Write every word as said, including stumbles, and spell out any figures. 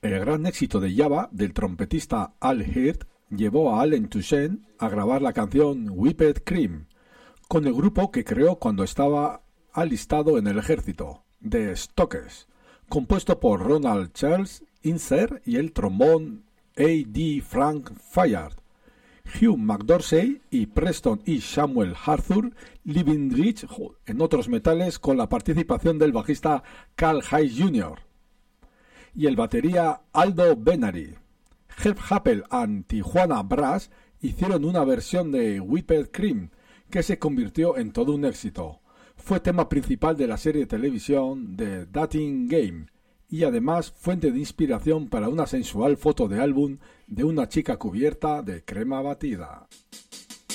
El gran éxito de Java del trompetista Al Hirt llevó a Allen Toussaint a grabar la canción Whipped Cream con el grupo que creó cuando estaba alistado en el ejército, The Stokes, compuesto por Ronald Charles Inser y el trombón A D Frank Fayard, Hugh McDorsey y Preston y Samuel Arthur Livingridge en otros metales, con la participación del bajista Carl Hayes junior y el batería Aldo Benary. Jeff Happel and Tijuana Brass hicieron una versión de Whipped Cream que se convirtió en todo un éxito. Fue tema principal de la serie de televisión The Dating Game y además fuente de inspiración para una sensual foto de álbum de una chica cubierta de crema batida.